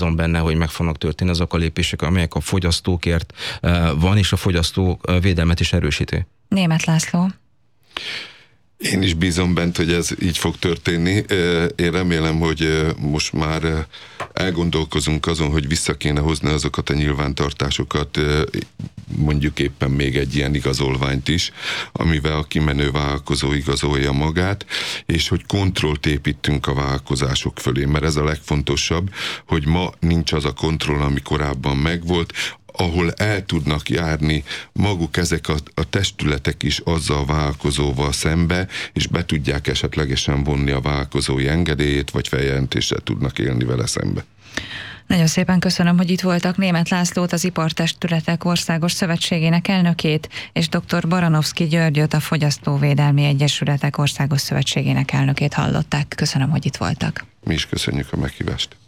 benne, hogy meg fognak történni azok a lépések, amelyek a fogyasztókért van, és a fogyasztó védelmet is erősíti. Németh László. Én is bízom bent, hogy ez így fog történni. Én remélem, hogy most már elgondolkozunk azon, hogy vissza kéne hozni azokat a nyilvántartásokat, mondjuk éppen még egy ilyen igazolványt is, amivel a kimenő vállalkozó igazolja magát, és hogy kontrollt építünk a vállalkozások fölé, mert ez a legfontosabb, hogy ma nincs az a kontroll, ami korábban megvolt, ahol el tudnak járni maguk ezek a testületek is azzal a vállalkozóval szembe, és be tudják esetlegesen vonni a vállalkozói engedélyét, vagy feljelentéssel tudnak élni vele szembe. Nagyon szépen köszönöm, hogy itt voltak. Németh Lászlót, az Ipartestületek Országos Szövetségének elnökét, és dr. Baranovszky Györgyöt, a Fogyasztóvédelmi Egyesületek Országos Szövetségének elnökét hallották. Köszönöm, hogy itt voltak. Mi is köszönjük a meghívást.